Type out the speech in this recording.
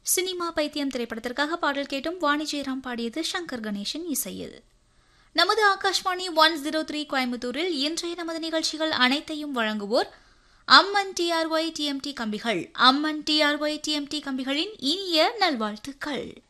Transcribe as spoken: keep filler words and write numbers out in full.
Cinema பைத்தியம் திரைப்படத்திற்காக பாடல் கேட்டும் வாணி ஜெயராம் பாடியது சங்கர் கணேசன் இசையில். நமது ஆகாஷ்வாணி ஒன் ஜீரோ த்ரீ கோயம்புத்தூரில் இன்றைய நமது நிகழ்ச்சிகள் அனைத்தையும் வழங்குவோர் அம்மன் டிஆர்ஒய் டிஎம்டி கம்பிகள். அம்மன் டிஆர்ஒய் டிஎம்டி கம்பிகளின் இனிய நல்வாழ்த்துக்கள்.